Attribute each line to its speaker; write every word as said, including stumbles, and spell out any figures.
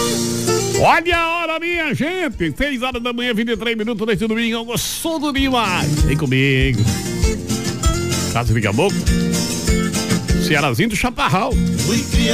Speaker 1: Olha a hora, minha gente. seis horas da manhã, vinte e três minutos nesse domingo. Gostoso demais. Vem comigo. Casa fica bom. Cearazinho do Chaparral.